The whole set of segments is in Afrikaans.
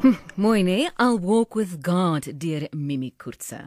Mooi nee, I'll Walk With God deur Mimi Koortse.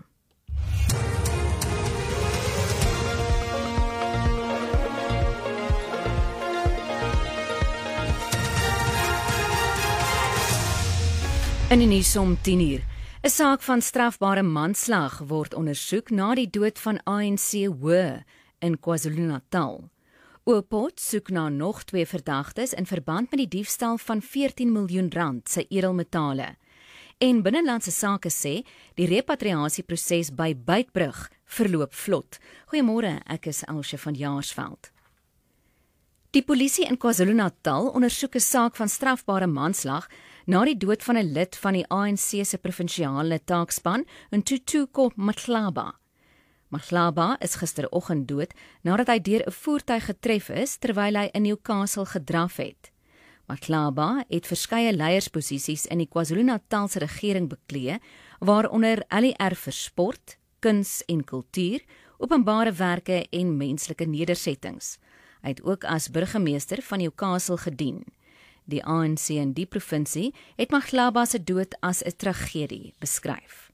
In die nuus om 10:00. 'n Saak van strafbare manslag word ondersoek na die dood van ANC Hoë in KwaZulu-Natal. Oopot soek na nog 2 verdagtes in verband met die diefstal van 14 miljoen rand se edelmetale. En Binnelandse Sake sê die repatriasieproses by Beitbrug verloop vlot. Goeiemôre, ek is Elsje van Jaarsveld. Die polisie in KwaZulu-Natal ondersoek 'n saak van strafbare manslag na die dood van 'n lid van die ANC se provinsiale taakspan, Ntuthuko Matlaba. Matlaba is gisteroggend dood nadat hy deur 'n voertuig getref is terwyl hy in Newcastle gedraf het. Matlaba het verskeie leiersposisies in die KwaZulu-Natal se regering beklee, waaronder LER vir sport, kuns en kultuur, openbare werke en menslike nedersettings. Hy het ook as burgemeester van Newcastle gedien. Die ANC in die provinsie het Matlaba se dood as 'n tragedie beskryf.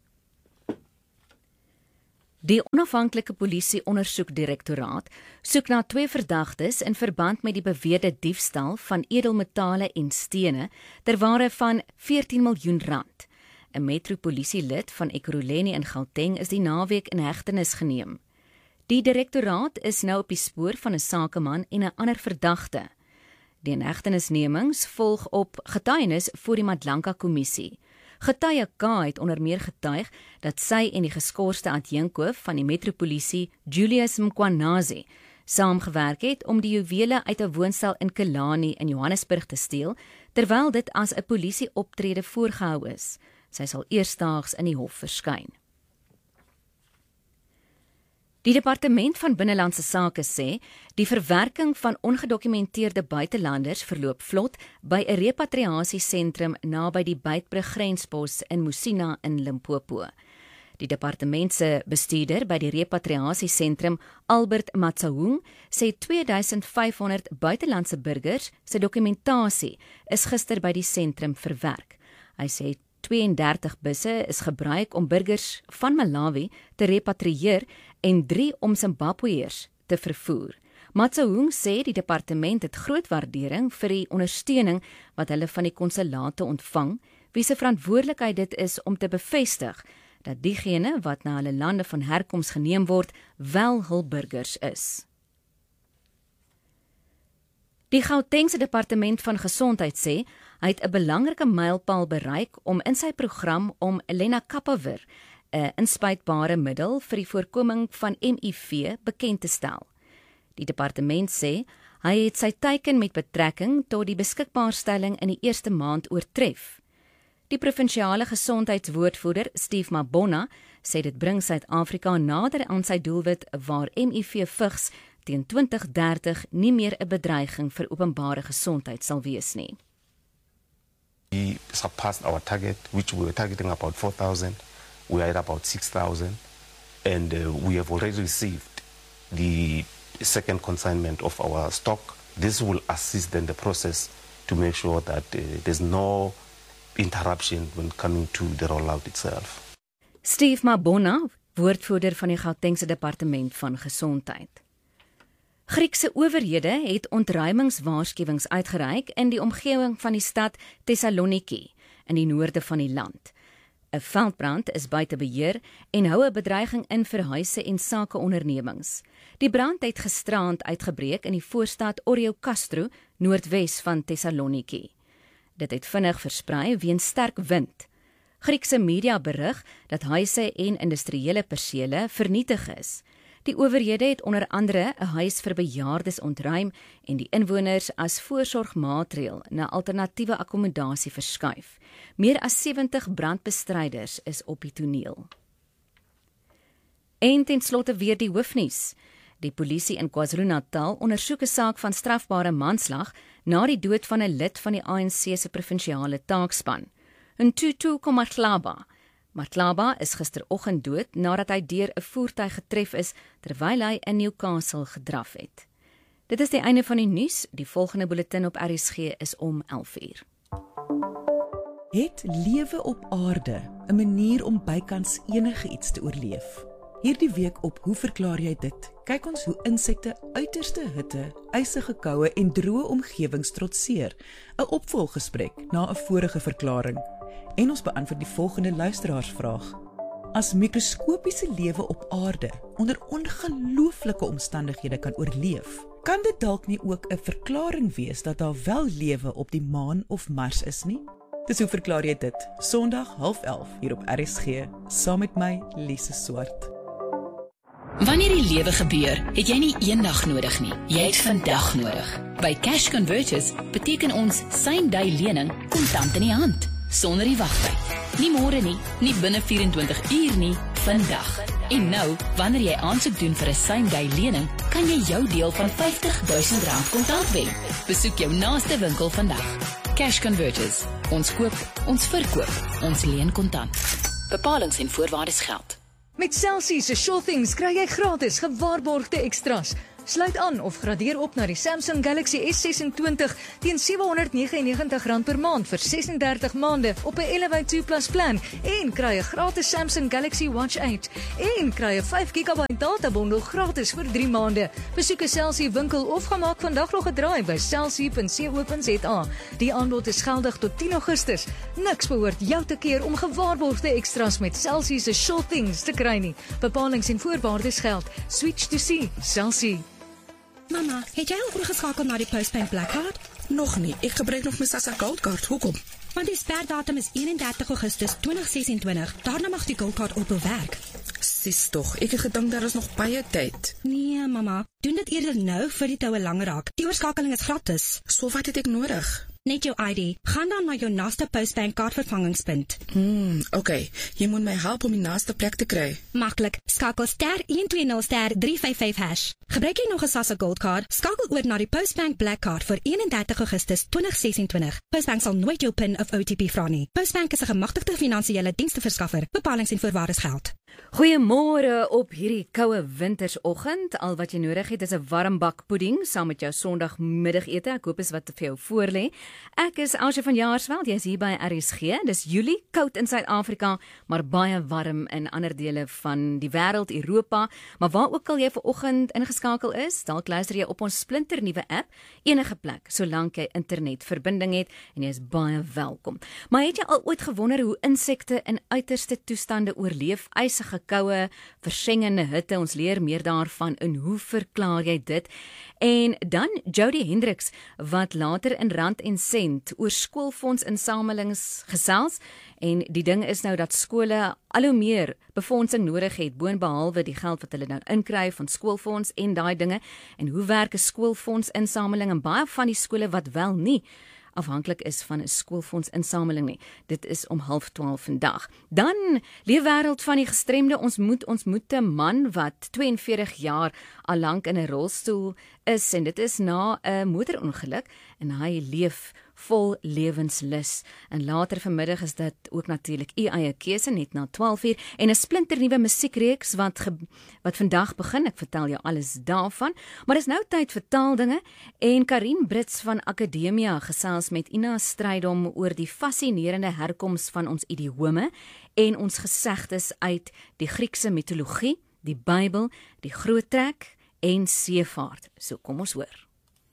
Die onafhanklike polisie-ondersoekdirektoraat soek na 2 verdagtes in verband met die beweerde diefstal van edelmetale en stene ter waarde van 14 miljoen rand. 'n metropolisielid van Ekurhuleni in Gauteng is die naweek in hegtenis geneem. Die direktoraat is nou op die spoor van 'n sakeman en 'n ander verdagte. Die inhegtenisnemings volg op getuienis voor die Madlanka-kommissie. Getuie K het onder meer getuig dat sy en die geskorste adjunkhoof van die metropolisie, Julius Mkwanazi, saamgewerk het om die juwele uit 'n woonstel in Kelani in Johannesburg te steel, terwyl dit as 'n polisieoptrede voorgehou is. Sy sal eersdaags in die hof verskyn. Die Departement van Binnelandse Sake sê die verwerking van ongedokumenteerde buitelanders verloop vlot by 'n repatriasiesentrum naby die Beitbrug grenspos in Musina in Limpopo. Die departement se bestuurder by die repatriasiesentrum, Albert Matsahung, sê 2500 buitelandse burgers se dokumentasie is gister by die sentrum verwerk. Hy sê 32 busse is gebruik om burgers van Malawi te repatrieer en 3 om Zimbabweërs te vervoer. Matsahung sê die departement het groot waardering vir die ondersteuning wat hulle van die konsulate ontvang, wie se verantwoordelikheid dit is om te bevestig dat diegene wat na hulle lande van herkoms geneem word, wel hul burgers is. Die Gautengse Departement van Gesondheid sê hy het 'n belangrike mylpaal bereik om in sy program om lenacapavir, 'n inspuitbare middel vir die voorkoming van HIV, bekend te stel. Die departement sê hy het sy teiken met betrekking tot die beskikbaarstelling in die eerste maand oortref. Die provinsiale gesondheidswoordvoerder, Steve Mabona, sê dit bring Suid-Afrika nader aan sy doelwit waar HIV-vigs teen 2030 nie meer 'n bedreiging vir openbare gesondheid sal wees nie. We surpassed our target, which we were targeting about 4,000. We are at about 6,000, and we have already received the second consignment of our stock. This will assist in the process to make sure that there's no interruption when coming to the rollout itself. Steve Mabona, woordvoerder van die Gautengse Departement van Gesondheid. Griekse owerhede het ontruimingswaarskuwings uitgereik in die omgewing van die stad Thessaloniki in die noorde van die land. 'n Veldbrand is buite beheer en hou 'n bedreiging in vir huise en sakeondernemings. Die brand het gisteraand uitgebreek in die voorstad Orio Castro, noordwes van Thessaloniki. Dit het vinnig versprei weens sterk wind. Griekse media berig dat huise en industriële persele vernietig is. Die owerhede het onder andere 'n huis vir bejaardes ontruim en die inwoners as voorsorgmaatreël na alternatiewe akkommodasie verskuif. Meer as 70 brandbestryders is op die toneel. En ten slotte weer die hoofnuus. Die polisie in KwaZulu-Natal ondersoek 'n saak van strafbare manslag na die dood van 'n lid van die ANC se provinsiale taakspan, Ntuthuko Matlaba. Matlaba is gisteroggend dood nadat hy deur 'n voertuig getref is terwyl hy in Newcastle gedraf het. Dit is die einde van die nuus. Die volgende bulletin op RSG is om 11:00. Het lewe op aarde 'n manier om bykans enige iets te oorleef? Hierdie week op Hoe verklaar jy dit? Kyk ons hoe insekte uiterste hitte, ysige koue en droë omgewings trotseer. 'n Opvolggesprek na 'n vorige verklaring. En ons beantwoord die volgende luisteraarsvraag. As mikroskopiese lewe op aarde onder ongelooflike omstandighede kan oorleef, kan dit dalk nie ook 'n verklaring wees dat daar wel lewe op die maan of Mars is nie? Dis Hoe verklaar jy dit? Sondag 11:30 hier op RSG, saam met my, Lise Swart. Wanneer die lewe gebeur, het jy nie eendag nodig nie. Jy het vandag nodig. By Cash Converters beteken ons same-day lening kontant in die hand, sonder die wagtyd. Nie môre nie binne 24 uur nie, vandag. En nou, wanneer jy aansoek doen vir 'n same-day lening, kan jy jou deel van R50.000 kontant wen. Besoek jou naaste winkel vandag. Cash Converters. Ons koop, ons verkoop, ons leen kontant. Bepalings en voorwaardes geld. Met Celsius se Sure Things kry jy gratis gewaarborgde extras. Sluit aan of gradeer op na die Samsung Galaxy S26 teen R799 per maand vir 36 maande op 'n Elevate 2 Plus plan en kry 'n gratis Samsung Galaxy Watch 8 en kry 'n 5 GB data bundel gratis vir 3 maande. Besoek 'n Celsius winkel of gaan maak vandag nog 'n draai by celsius.co.za. Die aanbod is geldig tot 10 Augustus. Niks behoort jou te keer om gewaarborgde extras met Celsius se Sure Things te kry nie. Bepalings en voorwaardes geld. Switch to see Celsius. Mama, het jy al oorgeskakel na die Postbank Black Card? Nog nie, ek gebruik nog my SASSA Goldcard, hoekom? Want die sperdatum is 31 Augustus 2026, daarna mag die Goldcard ophou werk. Sis tog, ek het gedink daar is nog baie tyd. Nee, mama, doen dit eerder nou vir die toue lang raak. Die oorskakeling is gratis. So wat het ek nodig? Net jou ID. Gaan dan na jou naaste Postbank kaartvervangingspunt. Okay, jy moet my help om die naaste plek te kry. Maklik, skakel *120*355#. Gebruik jy nog 'n SASSA Goldcard? Skakel oor na die Postbank Black Card vir 31 Augustus 2026. Postbank sal nooit jou PIN of OTP vra nie. Postbank is 'n gemagtigde finansiële diensteverskaffer. Bepalings en voorwaardes geld. Goeiemôre op hierdie koue wintersoggend. Al wat jy nodig het is 'n warm bak pudding saam met jou Sondagmiddagete. Ek hoop is wat vir jou voorlê. Ek is Elsje van Jaarsveld, jy is hier by RSG. Dis Julie, koud in Suid-Afrika, maar baie warm in ander dele van die wêreld, Europa. Maar waar ook al jy vanoggend ingeskakel is, dalk luister jy op ons splinternuwe app, enige plek, solank jy internetverbinding het, en jy is baie welkom. Maar het jy al ooit gewonder hoe insekte in uiterste toestande oorleef? Ysige koue, versengende hitte, ons leer meer daarvan in Hoe verklaar jy dit? En dan Jody Hendricks, wat later in Rand en Sent oor skoolfondsinsamelings gesels, en die ding is nou dat skole al hoe meer befondsing nodig het, boonbehalwe die geld wat hulle nou inkry van skoolfonds en daai dinge, en hoe werk 'n skoolfondsinsameling, en baie van die skole wat wel nie afhanklik is van 'n skoolfondsinsameling nie. Dit is om 11:30 vandag. Dan leefwêreld van die gestremde, ons moet 'n man wat 42 jaar al lank in 'n rolstoel is, en dit is na 'n motorongeluk, en hy leef vol lewenslus. En later vanmiddag is dit ook natuurlik u eie keuse, net na 12:00, en 'n splinternuwe musiekreeks wat vandag begin. Ek vertel jou alles daarvan. Maar dis nou tyd vir taaldinge, en Karin Brits van Akademia gesels met Ina Strydom oor die fascinerende herkoms van ons idiome en ons gesegdes uit die Griekse mitologie, die Bybel, die Groot Trek en seevaart. So kom ons hoor.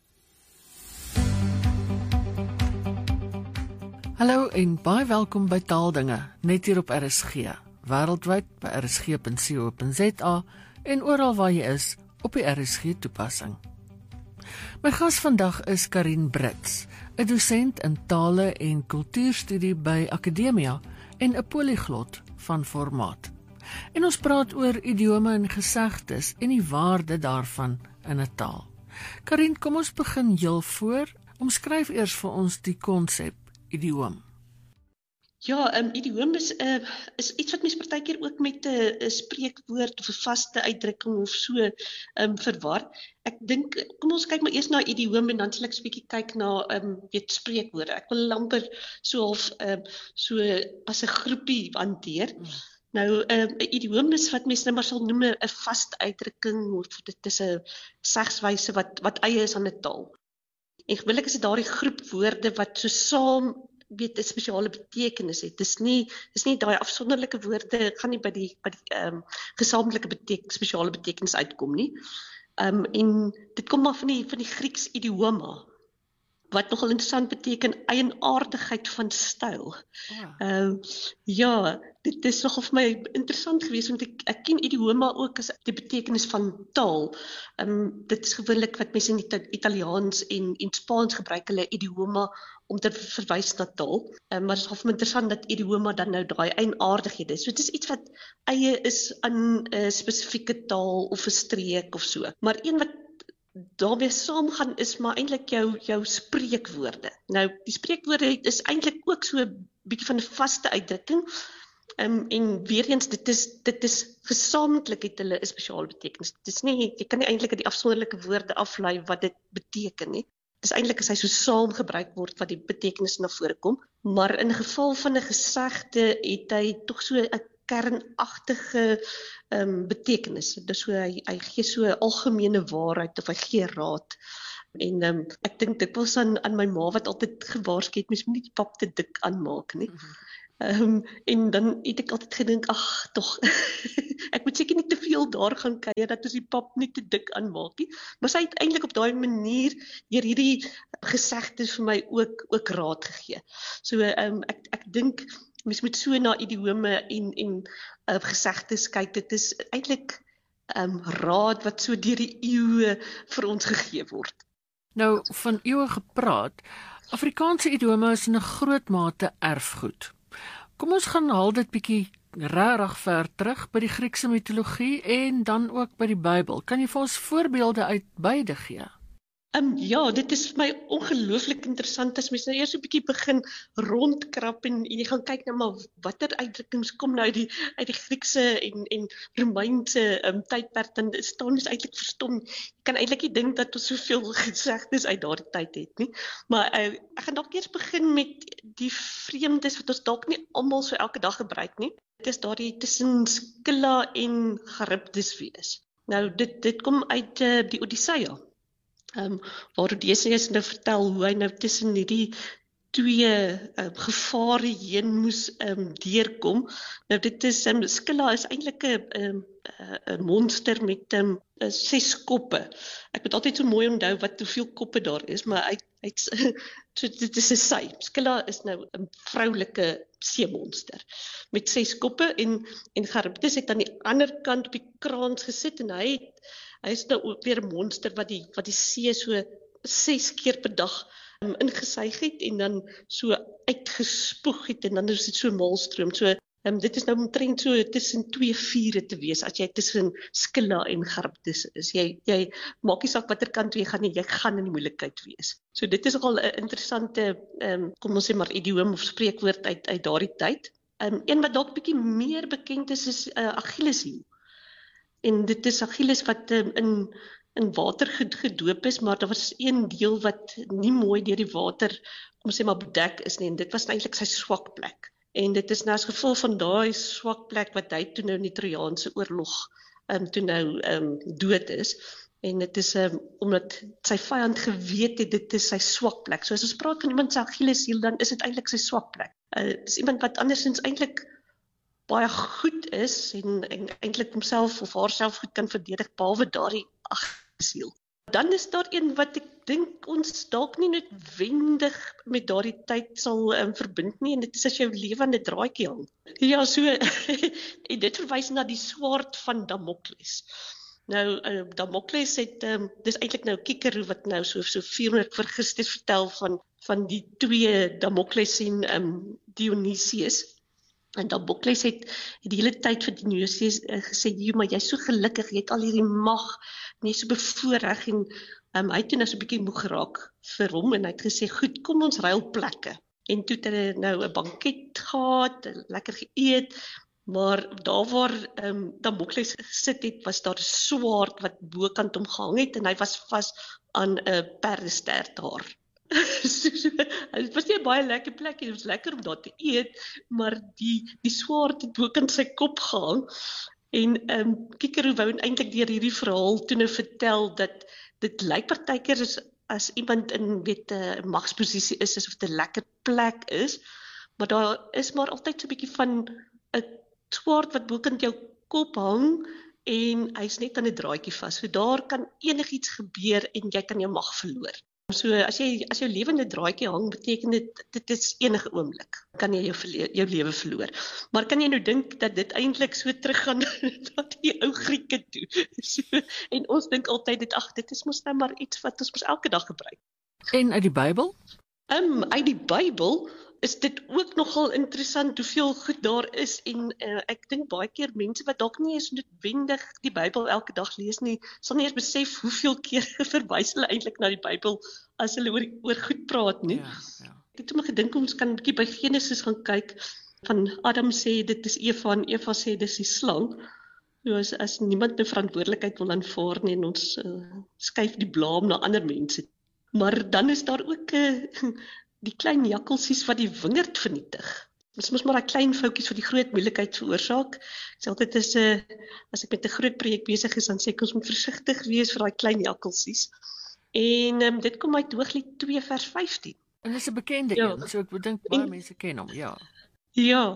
Hallo en baie welkom by Taaldinge, net hier op RSG, wêreldwyd by rsg.co.za en oral waar jy is op die RSG toepassing. My gas vandag is Karin Brits, 'n dosent in tale en kultuurstudie by Akademia en 'n polyglot van formaat. En ons praat oor idiome en gesegdes en die waarde daarvan in 'n taal. Karin, kom ons begin heel voor. Omskryf eers vir ons die konsep idioom. Ja, idioom is iets wat mens partykeer ook met 'n spreekwoord of 'n vaste uitdrukking of so verwar. Ek dink, kom ons kyk maar eers na idioom en dan sal ek 'n bietjie kyk na spreekwoorde. Ek wil amper so half so as 'n groepie hanteer. Nou, 'n idioom is wat mense nou maar sal noem 'n vaste uitdrukking, of dit is 'n segswyse wat eie is aan 'n taal. En gewoonlik is dit daardie groep woorde wat so saam weet 'n spesiale betekenis het. Dis nie daai afsonderlike woorde gaan nie by die gesamentlike spesiale betekenis uitkom nie. En dit kom maar van die Grieks idioma, wat nogal interessant beteken eienaardigheid van styl. Ja, dit is nogal vir my interessant geweest, want ek ken idioma ook as die betekenis van taal. Dit is gewoonlik wat mense in Italiaans en Spaans gebruik, hulle idioma om te verwys na taal. Maar dit is nogal vir my interessant dat idioma dan nou daai eienaardighede is. So dit is iets wat eie is aan 'n spesifieke taal of 'n streek of so. Maar een wat daarmee saamgaan is maar eintlik jou spreekwoorde. Nou, die spreekwoorde is eintlik ook so 'n bietjie van 'n vaste uitdrukking. En weer eens, dit is gesamentlik het hulle 'n spesiale betekenis. Dit is nie, jy kan nie eintlik uit die afsonderlike woorde aflei wat dit beteken nie. Dit is eintlik as hy so saam gebruik word wat die betekenis na vore kom. Maar in geval van 'n gesegde het hy tog so 'n kernagtige betekenis. Dus so hy gee so 'n algemene waarheid of hy gee raad. En ek dink dit was aan my ma wat altyd gewaarsku het, mens moet nie die pap te dik aanmaak nie. En dan het ek altyd gedink, ag tog, ek moet seker nie te veel daar gaan kuier dat ons die pap nie te dik aanmaak nie. Maar sy het eintlik op daai manier deur hierdie gesegdes vir my ook raad gegee. So ek dink mens moet so na idiome en gesegdes kyk. Dit is eintlik raad wat so deur die eeue vir ons gegee word. Nou, van eeue gepraat, Afrikaanse idiome is in 'n groot mate erfgoed. Kom ons gaan haal dit bietjie regtig ver terug by die Griekse mitologie en dan ook by die Bybel. Kan jy vir ons voorbeelde uit beide gee? Ja, dit is vir my ongelooflik interessant as mens nou eers 'n bietjie begin rondkrap en jy gaan kyk na maar watter uitdrukkings kom nou uit die Griekse en Romeinse tydperk, dan staan mens eintlik verstom. Jy kan eintlik nie dink dat ons soveel gesegdes uit daardie tyd het nie. Maar ek gaan dalk eers begin met die vreemdes wat ons dalk nie almal so elke dag gebruik nie. Dit is daardie tussen Scylla en Charybdis wees. Nou dit kom uit die Odyssea. Waar Odysseus nou vertel hoe hy nou tussen hierdie twee gevare heen moes deurkom. Nou dit is, Scylla is eintlik 'n monster met 6 koppe. Ek moet altyd so mooi onthou hoeveel koppe daar is, maar so dit is 'n sy. Scylla is nou 'n vroulike seemonster met 6 koppe en Charybdis het aan die ander kant op die kraans gesit en hy is nou ook weer 'n monster wat die see so 6 keer per dag ingesuig het en dan so uitgespoeg het en dan is dit so maalstroom. So dit is nou omtrent so tussen 2 vure te wees as jy tussen Scylla en Charybdis is. Jy maak nie saak watter kant jy gaan nie, jy gaan in die moeilikheid wees. So dit is al 'n interessante kom ons sê maar idioom of spreekwoord uit daardie tyd. Een wat dalk bietjie meer bekend is Achilleshiel. En dit is Achilles wat in water gedoop is, maar daar was een deel wat nie mooi deur die water, kom sê maar bedek is nie, en dit was eintlik sy swak plek. En dit is nou as gevolg van daai swak plek wat hy toe nou in die Trojaanse oorlog toe nou dood is. En dit is omdat sy vyand geweet het dit is sy swak plek. So as ons praat van iemand se Achilleshiel, dan is dit eintlik sy swak plek. Dit is iemand wat andersins eintlik baie goed is en eintlik homself of haarself goed kan verdedig behalwe daardie Achilleshiel. Dan is daar een wat ek dink ons dalk nie noodwendig met daardie tyd sal verbind nie, en dit is as jou lewe aan 'n draadjie hang. Ja, so en dit verwys na die swaard van Damokles. Nou Damokles het dis eintlik nou Kikero wat nou so 400 voor Christus vertel van die twee Damokles en Dionysius. En Damokles het die hele tyd vir Dionysius gesê, maar jy's so gelukkig, jy het al hierdie mag, en jy's so bevoorreg, en hy het toe nou so 'n bietjie moeg geraak vir hom, en hy het gesê, goed, kom ons ruil plekke. En toe het hy nou 'n banket gehad, lekker geëet, maar daar waar Damokles gesit het, was daar 'n swaard wat bokant hom gehang het, en hy was vas aan 'n perdestaarthaar. Het was nie 'n baie lekker plek, dit was lekker om daar te eet, maar die swaard het bokant sy kop gehang. En Kikero wou eintlik deur hierdie verhaal toe nou vertel dat dit lyk partykeer as iemand in 'n magsposisie is, of dit 'n lekker plek is, maar daar is maar altyd so 'n bietjie van 'n swaard wat bokant jou kop hang en hy's net aan 'n draadjie vas. So daar kan enigiets gebeur en jy kan jou mag verloor. So as jou lewe in 'n draadjie hang, beteken dit is enige oomblik kan jy jou lewe verloor. Maar kan jy nou dink dat dit eintlik so teruggaan na die ou Grieke toe? So, en ons dink altyd dit is mos nou maar iets wat ons mos elke dag gebruik. En uit die Bybel? Uit die Bybel is dit ook nogal interessant hoeveel goed daar is en ek dink baie keer mense wat dalk nie eens noodwendig die Bybel elke dag lees nie, sal nie eens besef hoeveel keer verwys hulle eintlik na die Bybel as hulle oor goed praat nie. Ja. Ek het toe maar gedink ons kan 'n bietjie by Genesis gaan kyk, van Adam sê dit is Eva en Eva sê dis die slang. So as niemand 'n verantwoordelikheid wil aanvaar nie en ons skuif die blame na ander mense. Maar dan is daar ook die klein jakkalsies wat die wingerd vernietig. Ons moet maar 'n klein foutjies vir die groot moeilikheid veroorsaak. Ek sê altyd as ek met 'n groot projek besig is, dan sê ek ons moet versigtig wees vir daai klein jakkalsies. En dit kom uit Hooglied 2 vers 15. En dis 'n bekende een, so ek dink baie mense ken hom, ja. Ja,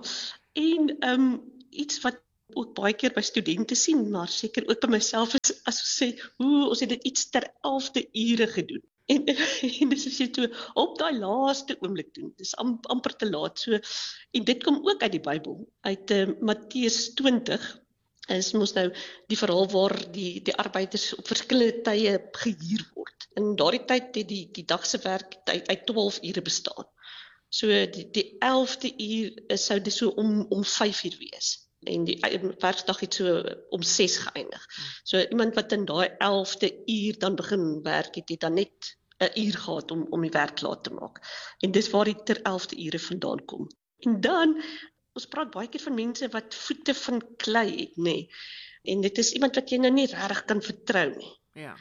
en iets wat ook baie keer by studente sien, maar seker ook by myself is as ons sê, ons het dit iets ter 11de ure gedoen. En dis as jy toe op daai laaste oomblik doen, dis amper te laat. So, en dit kom ook uit die Bybel, uit Matteus 20, is mos nou die verhaal waar die arbeiders op verskillende tye gehuur word. In daardie tyd het die dag se werk uit 12 ure bestaan. So die 11de uur sou dit so om 5 uur wees. En die werkdag het so om 6 geëindig. So iemand wat in daai 11de uur dan begin werk het dan net 'n uur gehad om die werk klaar te maak. En dis waar die ter 11de ure vandaan kom. En dan, ons praat baie keer van mense wat voete van klei het, nê. En dit is iemand wat jy nou nie regtig kan vertrou nie. Ja.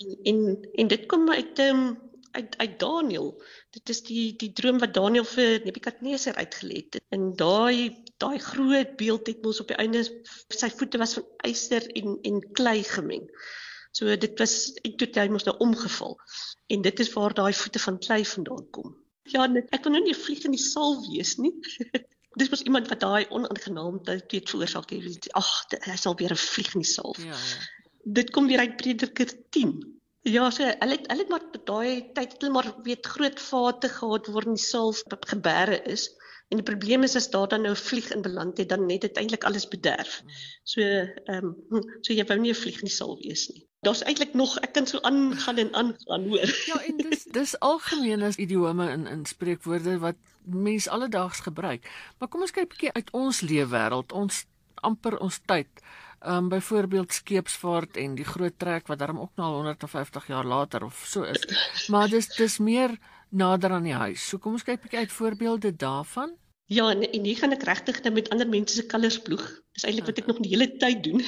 En dit kom uit Daniël. Dit is die droom wat Daniël vir Nebukadneser uitgelê het. En daai groot beeld het mos op die einde, sy voete was van yster en klei gemeng. So dit was, en toe hy mos nou omgeval. En dit is waar daai voete van klei vandaan kom. Ja, ek wil nou nie 'n vlieg in die saal wees nie. Dis mos iemand wat daai onaangenaamheid het veroorsaak. Hy sal weer 'n vlieg in die saal. Ja. Dit kom weer uit Prediker 10. Ja, so hulle het maar daai tyd het hulle maar groot vate gehad waarin die salf geberre is. En die probleem is as daar dan nou 'n vlieg in beland het, dan het dit eintlik alles bederf. So jy wou nie 'n vlieg in die saal wees nie. Daar's eintlik nog, ek kan so aangaan, hoor. Ja, en dis algemeen as idiome in spreekwoorde wat mense alledaags gebruik. Maar kom ons kyk 'n bietjie uit ons leefwêreld, ons tyd. Byvoorbeeld skeepsvaart en die groot trek wat daarom ook nou al 150 jaar later of so is. Maar dis meer nader aan die huis. So kom ons kyk 'n bietjie uit voorbeelde daarvan. Ja, en hier gaan ek regtig nou met ander mense se kalvers ploeg. Dis eintlik wat ek nog die hele tyd doen.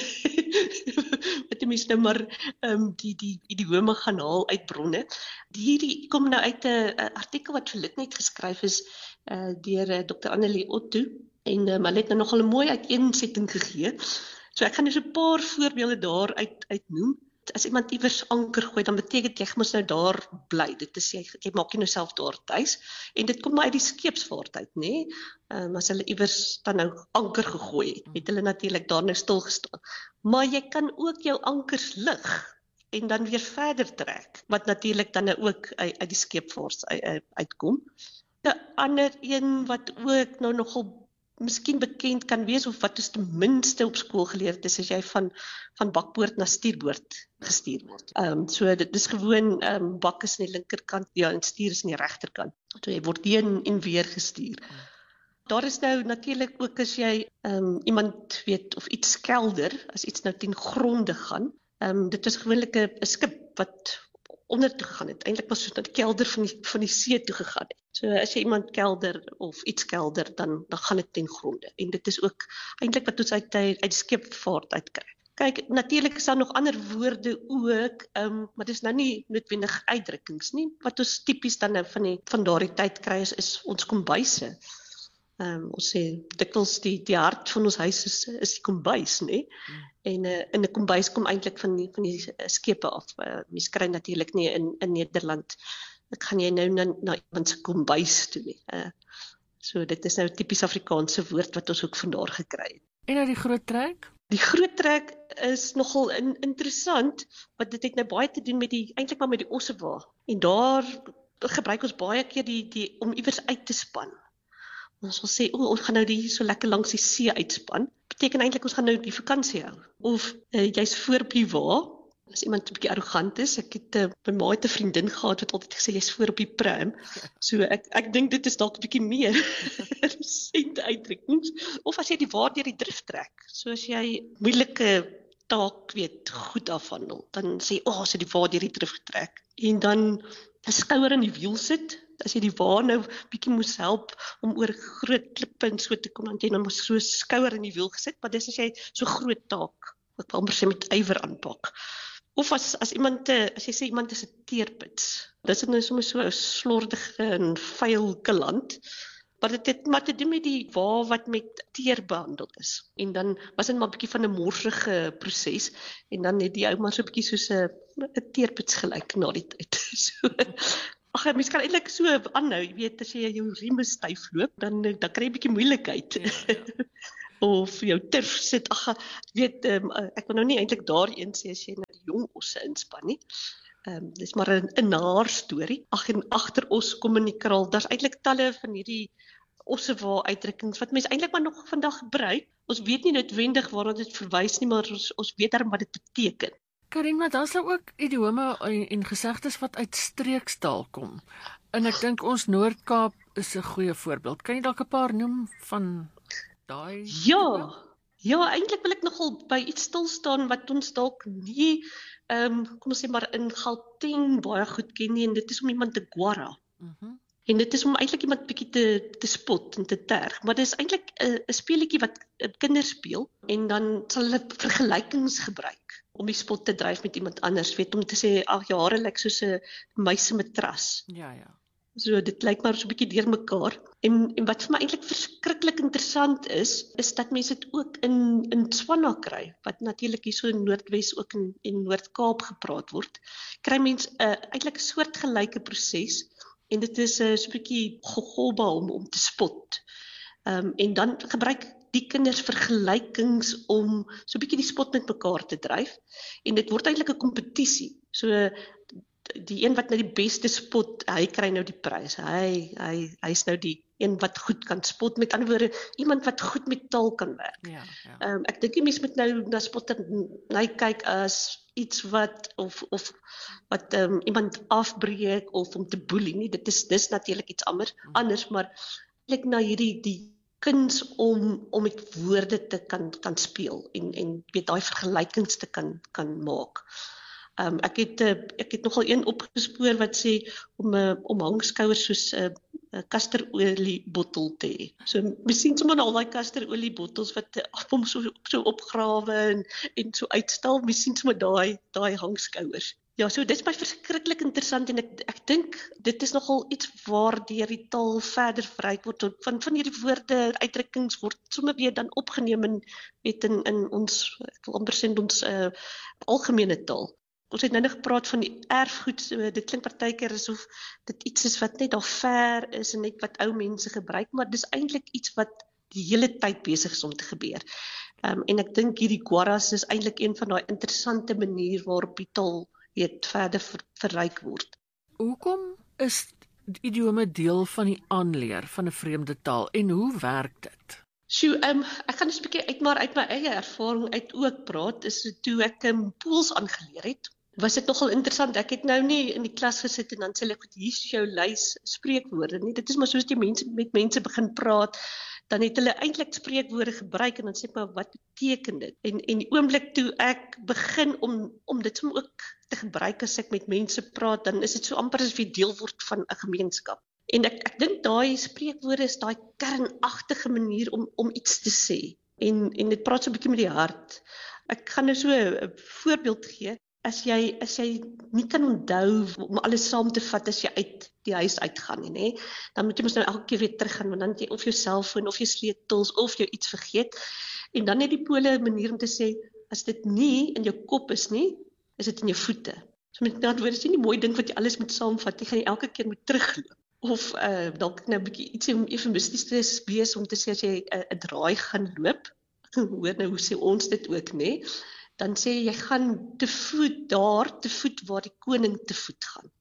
Wat die mense nou maar die idiome gaan haal uit bronne. Hierdie kom nou uit 'n artikel wat vir Litnet geskryf is deur Dr. Annelie Otto en hulle het nou nogal 'n mooi uiteensetting gegee. So ek gaan dus 'n paar voorbeelde daar uit noem. As iemand iewers anker gooi, dan beteken jy mos nou daar bly. Dit is jy maak jy nou self daar tuis. En dit kom maar uit die skeepsvaart uit, nê? As hulle iewers dan nou anker gegooi het hulle natuurlik daar nou stil gestaan. Maar jy kan ook jou ankers lig en dan weer verder trek, wat natuurlik dan nou ook uit die skeepvaart uitkom. 'n ander een wat ook nou nogal miskien bekend kan wees of wat ons ten minste op skool geleer het, is as jy van bakboord na stuurboord gestuur word. So dit is gewoon bak is aan die linkerkant, ja, en stuur is aan die regterkant. So jy word heen en weer gestuur. Daar is nou natuurlik ook as jy iemand weet of iets kelder, as iets nou ten gronde gaan. Dit is gewoonlik 'n skip wat onder toe gegaan het. Eintlik was dit na die kelder van die see toe gegaan het. So as jy iemand kelder of iets kelder, dan gaan dit ten gronde. En dit is ook eintlik wat ons uit die skeepvaart uitkry. Kyk, natuurlik is daar nog ander woorde ook, maar dis nou nie noodwendig uitdrukkings nie. Wat ons tipies dan nou van daardie tyd kry is ons kombuise. Ons sê dikwels die hart van ons huis is die kombuis, né? En in 'n kombuis kom eintlik van die skepe af. Mens kry natuurlik nie in Nederland. Ek gaan jy nou na iemand se kombuis toe nie. So dit is nou 'n tipies Afrikaanse woord wat ons ook vandaar gekry het. En nou die groot trek? Die groot trek is nogal interessant, want dit het nou baie te doen met eintlik maar met die ossewa. En daar gebruik ons baie keer om iewers uit te span. Ons wil sê, ons gaan nou die so lekker langs die see uitspan. Beteken eintlik ons gaan nou die vakansie hou. Of jy's voor op die wa, as iemand 'n bietjie arrogant is. Ek het by my 'n vriendin gehad wat altyd gesê jy's voor op die pram. So ek dink dit is dalk 'n bietjie meer resente uitdrukkings. Of as jy die wa deur die drif trek. So as jy moeilike taak goed afhandel, dan sê as jy die wa deur die drif getrek. En dan 'n skouer in die wiel sit. As jy die wa nou bietjie moes help om oor groot klippe en so te kom, dan jy nou mos so skouer in die wiel gesit, maar dis as jy so groot taak, wat amper sê met ywer aanpak. Of as iemand, as jy sê iemand is 'n teerpits, dis nou sommer so 'n slordige en vuil kaland, maar dit het maar te doen met die wa wat met teer behandel is. En dan was dit maar 'n bietjie van 'n morsige proses, en dan het die ou maar so 'n bietjie soos 'n teerpits gelyk na die tyd. So, mens kan eintlik so aanhou, jy weet, as jy jou rieme styf loop, dan kry jy 'n bietjie moeilikheid. Ja. Of jou turf sit, ek wil nou nie eintlik daarin sê as jy na die jong osse inspan nie. Dis maar 'n naar storie. En agter os kom in die kraal, daar's eintlik talle van hierdie ossewa uitdrukkings wat mense eintlik maar nog vandag gebruik. Ons weet nie noodwendig waarna dit verwys nie, maar ons weet darm wat dit beteken. Karin, maar daar's ook idiome en gesegdes wat uit streekstaal kom. En ek dink ons Noord-Kaap is 'n goeie voorbeeld. Kan jy dalk 'n paar noem van daai? Ja, eintlik wil ek nogal by iets stil staan wat ons dalk nie, kom ons sê maar in Gauteng baie goed ken nie, en dit is om iemand te guarra. En dit is om eintlik iemand bietjie te spot en te terg, maar dit is eintlik 'n speletjie wat kinders speel, en dan sal hulle vergelykings gebruik om die spot te dryf met iemand anders, om te sê, hare lyk soos 'n muisematras. Ja. So dit lyk maar so 'n bietjie deurmekaar. En wat vir my eintlik verskriklik interessant is dat mense dit ook in Tswana kry, wat natuurlik hier so in Noordwes ook in Noord-Kaap gepraat word. Kry mense eintlik 'n soortgelyke proses, en dit is so 'n bietjie gogolba om te spot. En dan gebruik die kinders vergelykings om so 'n bietjie die spot met mekaar te dryf, en dit word eintlik 'n kompetisie. So die een wat nou die beste spot, hy kry nou die prys. Hy is nou die een wat goed kan spot, met ander woorde, iemand wat goed met taal kan werk. Ja. Ek dink die mens moet nou na spotternry kyk as iets wat of wat iemand afbreek of om te boelie nie. Dis natuurlik iets anders, maar eintlik na die kuns om met woorde te kan speel en weet daai vergelykings te kan maak. Ek het nogal een opgespoor wat sê om hangskouers soos 'n kasterolie-bottel te hê. So miskien sommer al daai kasterolie-bottels wat hom so opgrawe en so uitstal, miskien sommer daai hangskouers. Ja, so dit is my verskriklik interessant, en ek dink dit is nogal iets waardeur die taal verder verbreek word. Van hierdie woorde, uitdrukkings word sommer weer dan opgeneem in ons, ek wil amper sê ons algemene taal. Ons het nou nog gepraat van die erfgoed, so dit klink partykeer asof dit iets is wat net daar ver is en net wat ou mense gebruik, maar dis eintlik iets wat die hele tyd besig is om te gebeur. En ek dink hierdie guarras is eintlik een van daai interessante maniere waarop die taal verder verryk word. Hoekom is idiome deel van die aanleer van 'n vreemde taal, en hoe werk dit? So, ek gaan 'n bietjie uit my eie ervaring uit ook praat, is toe ek Pools aangeleer het. Was dit nogal interessant. Ek het nou nie in die klas gesit en dan sê ek, hier is jou lys spreekwoorde nie. Dit is maar soos jy met mense begin praat, dan het hulle eintlik spreekwoorde gebruik en dan sê ek maar, wat beteken dit? En die oomblik toe ek begin om dit sommer ook te gebruik as ek met mense praat, dan is dit so amper as jy deel word van 'n gemeenskap. En ek dink daai spreekwoorde is daai kernagtige manier om iets te sê. En dit praat so 'n bietjie met die hart. Ek gaan nou so 'n voorbeeld gee. as jy nie kan onthou om alles saam te vat as jy uit die huis uitgaan nie, dan moet jy mos nou elke keer weer teruggaan, want dan het jy of jou selfoon of jou sleutels of jy iets vergeet. En dan het die pole 'n manier om te sê, as dit nie in jou kop is nie, is dit in jou voete. So met ander woorde, is nie mooi ding wat jy alles moet saamvat, jy gaan jy elke keer moet terugloop. Of dalk nou 'n bietjie ietsie om eufemisties te wees om te sê as jy 'n draai gaan loop, hoor nou hoe sê ons dit ook, nê? Dan sê jy gaan te voet waar die koning te voet gaan.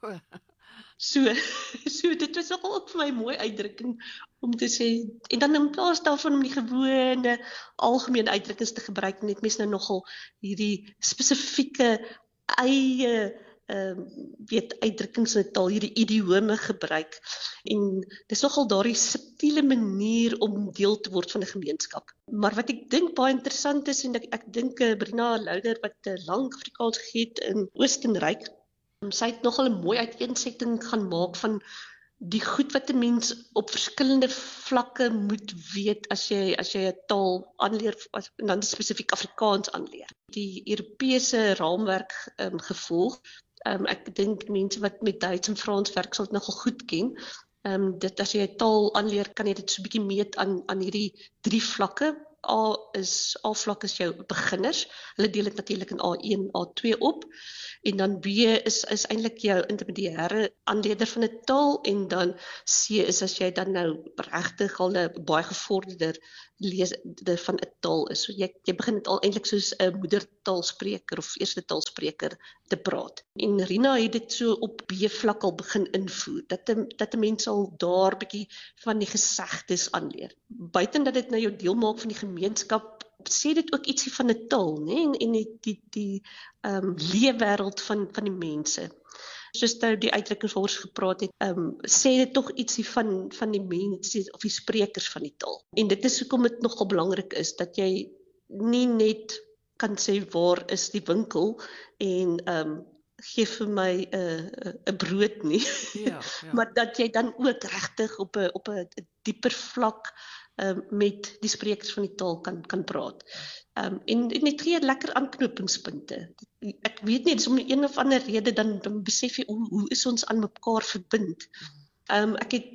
So dit was nogal ook vir my 'n mooi uitdrukking om te sê, en dan in plaas daarvan om die gewone algemene uitdrukkings te gebruik, net mens nou nogal hierdie spesifieke eie uitdrukkings in taal, hierdie idiome gebruik. En dis nogal daardie subtiele manier om deel te word van 'n gemeenskap. Maar wat ek dink baie interessant is, en ek dink Brina Louder wat lank Afrikaans gegee het in Oostenryk, sy het nogal 'n mooi uiteensetting gaan maak van die goed wat 'n mens op verskillende vlakke moet weet as jy 'n taal aanleer, en dan spesifiek Afrikaans aanleer. Die Europese raamwerk gevolg. Ek dink mense wat met Duits en Frans werk sal dit nogal goed ken. Dit as jy 'n taal aanleer, kan jy dit so 'n bietjie meet aan hierdie 3 vlakke. A vlak is jou beginners. Hulle deel dit natuurlik in A1, A2 op. En dan B is eintlik jou intermediêre aanleerder van 'n taal, en dan C is as jy dan nou regtig al 'n baie gevorderde leser van 'n taal is. So jy begin dit al eintlik soos 'n moedertaalspreker of eerste taalspreker te praat. En Rina het dit so op B vlak al begin invoer, dat 'n mens al daar bietjie van die gesegdes aanleer. Buiten dat dit nou jou deel maak van die gemeenskap, sê dit ook ietsie van 'n taal, né? En die leefwêreld van die mense. Soos nou die uitdrukkings waaroor ons gepraat het, sê dit tog ietsie van die mense of die sprekers van die taal. En dit is hoekom dit nogal belangrik is dat jy nie net kan sê waar is die winkel en gee vir my 'n brood nie. Ja. Maar dat jy dan ook regtig op 'n dieper vlak met die sprekers van die taal kan praat. En dit gee lekker aanknopingspunte. Ek weet nie, dis om een of ander rede dan besef jy hoe is ons aan mekaar verbind. Ek het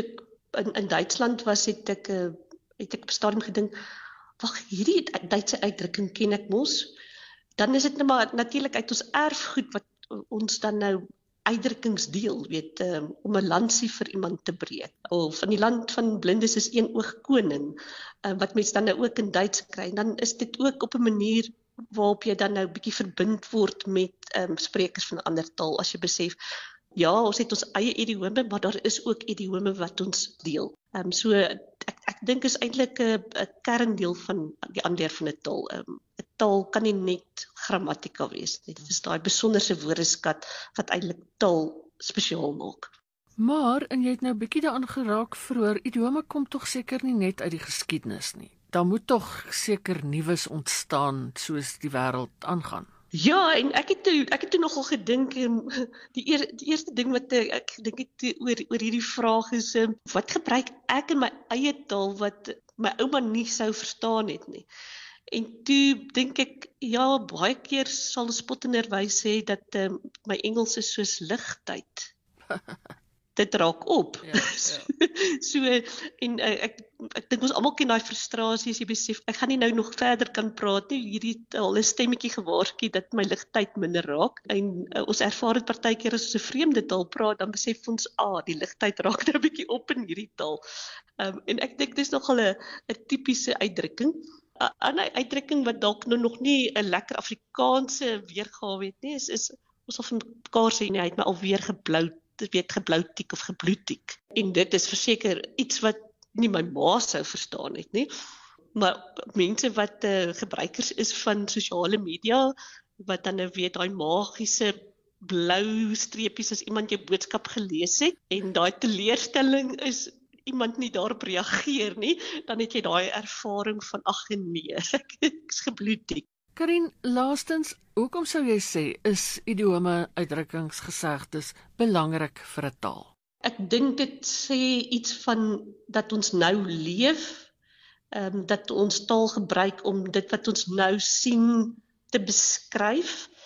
in Duitsland was, het ek op 'n stadium gedink, wag, hierdie Duitse uitdrukking ken ek mos. Dan is dit nou maar natuurlik uit ons erfgoed wat ons dan nou uitdrukkings deel, om 'n lansie vir iemand te breek. Of in die land van blindes is een oog koning, wat mense dan nou ook in Duits kry. Dan is dit ook op 'n manier waarop jy dan nou bietjie verbind word met sprekers van 'n ander taal, as jy besef, ja, ons het ons eie idiome, maar daar is ook idiome wat ons deel. So ek dink is eintlik 'n kerndeel van die aanleer van 'n taal. 'n Taal kan nie net grammatika wees nie. Dit is daai besonderse woordeskat wat eintlik taal spesiaal maak. Maar, en jy het nou 'n bietjie daaraan geraak vroeër, idiome kom tog seker nie net uit die geskiedenis nie. Daar moet tog seker nuus ontstaan soos die wêreld aangaan. Ja, en ek het toe nogal gedink, die eerste ding wat ek gedink het oor hierdie vraag is, wat gebruik ek in my eie taal wat my ouma nie sou verstaan het nie. En toe dink ek, ja, baie keer sal spottenderwys sê dat my Engels is soos ligtyd. Dit raak op. Ja. So, en ek dink ons almal ken daai frustrasie as jy besef, ek gaan nie nou nog verder kan praat nie, hierdie al 'n stemmetjie gewaarsku dat my ligtyd minder raak, en ons ervaar dit partykeer as ons 'n vreemde taal praat, dan besef ons, die ligtyd raak nou 'n bietjie op in hierdie taal. En ek dink dis nogal 'n tipiese uitdrukking. 'n Ander uitdrukking wat dalk nou nog nie 'n lekker Afrikaanse weergawe het nie, is ons sal van mekaar sê, nee, hy het my alweer gebloutiek of gebloetiek. En dit is verseker iets wat nie my ma sou verstaan het nie, maar mense wat gebruikers is van sosiale media, wat dan nou weet daai magiese blou streepies as iemand jou boodskap gelees het, en daai teleurstelling is iemand nie daarop reageer nie, dan het jy daai ervaring van, ag nee, ek is gebloetiek. Karin, laastens, hoekom sou jy sê, is idiome, uitdrukkings, gesegdes belangrik vir 'n taal? Ek dink dit sê iets van dat ons nou leef, dat ons taal gebruik om dit wat ons nou sien te beskryf.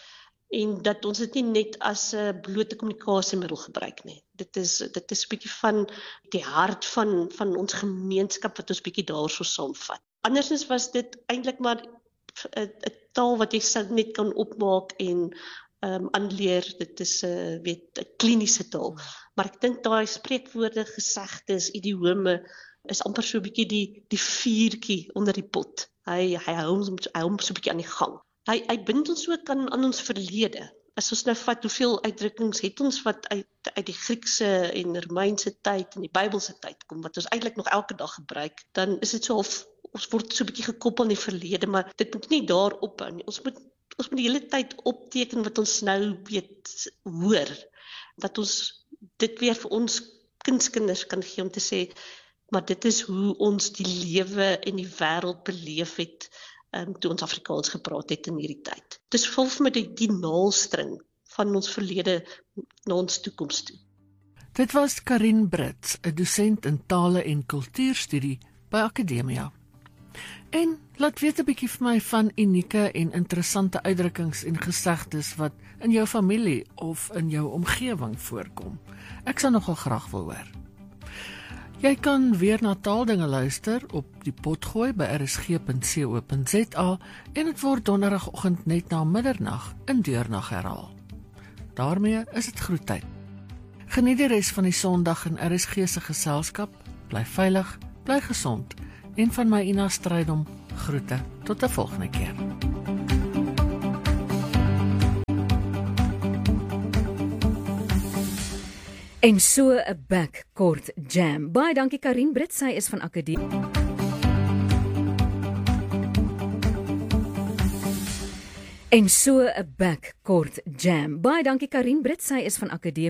en dat ons dit nie net as 'n blote kommunikasiemiddel gebruik nie. Dit is 'n bietjie van die hart van ons gemeenskap wat ons bietjie daarso saamvat. Andersins was dit eintlik maar 'n taal wat jy sou net kan opmaak en aanleer. Dit is 'n kliniese taal. Maar ek dink daai spreekwoorde, gesegdes, idiome is amper so 'n bietjie die vuurtjie onder die pot. Hy hou hom so 'n bietjie aan die gang. Hy bind ons ook aan ons verlede. As ons nou vat hoeveel uitdrukkings het ons wat uit die Griekse en Romeinse tyd en die Bybelse tyd kom, wat ons eintlik nog elke dag gebruik, dan is dit so of ons word so 'n bietjie gekoppel aan die verlede, maar dit moet nie daar ophou nie. Ons moet die hele tyd opteken wat ons nou hoor, dat ons dit weer vir ons kinders kan gee om te sê, maar dit is hoe ons die lewe en die wêreld beleef het toe ons Afrikaans gepraat het in hierdie tyd. Dis vol met die naalstring van ons verlede na ons toekoms toe. Dit was Karin Brits, 'n dosent in tale en kultuurstudie by Akademia. En laat weet 'n bietjie vir my van unieke en interessante uitdrukkings en gesegdes wat in jou familie of in jou omgewing voorkom. Ek sal nogal graag wil hoor. Jy kan weer na Taaldinge luister op die potgooi by rsg.co.za en dit word donderdagoggend net na middernag in deurnag herhaal. Daarmee is dit groettyd. Geniet die res van die Sondag in RSG se geselskap, bly veilig, bly gesond en van my Ina Strydom groete tot 'n volgende keer. En so 'n bek kort jam. Baie dankie Karin Brits, sy is van Akademia. En so 'n bek kort jam. Baie dankie Karin Brits, sy is van Akademia.